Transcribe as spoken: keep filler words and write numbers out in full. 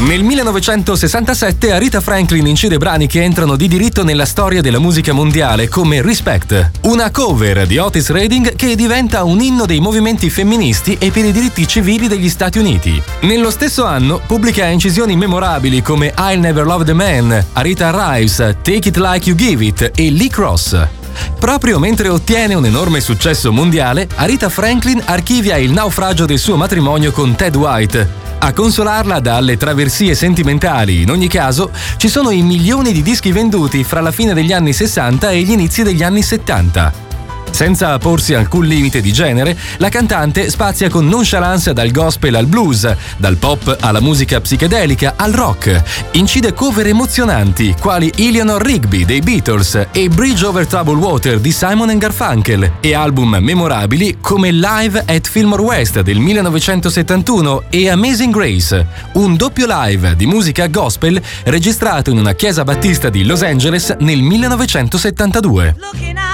Nel millenovecentosessantasette Aretha Franklin incide brani che entrano di diritto nella storia della musica mondiale come Respect, una cover di Otis Redding che diventa un inno dei movimenti femministi e per i diritti civili degli Stati Uniti. Nello stesso anno pubblica incisioni memorabili come I'll Never Loved a Man, Aretha Arrives, Take It Like You Give It e Lee Cross. Proprio mentre ottiene un enorme successo mondiale, Aretha Franklin archivia il naufragio del suo matrimonio con Ted White. A consolarla dalle traversie sentimentali, in ogni caso, ci sono i milioni di dischi venduti fra la fine degli anni sessanta e gli inizi degli anni settanta. Senza porsi alcun limite di genere, la cantante spazia con nonchalance dal gospel al blues, dal pop alla musica psichedelica al rock. Incide cover emozionanti, quali Eleanor Rigby dei Beatles e Bridge Over Troubled Water di Simon and Garfunkel, e album memorabili come Live at Fillmore West del millenovecentosettantuno e Amazing Grace, un doppio live di musica gospel registrato in una chiesa battista di Los Angeles nel millenovecentosettantadue.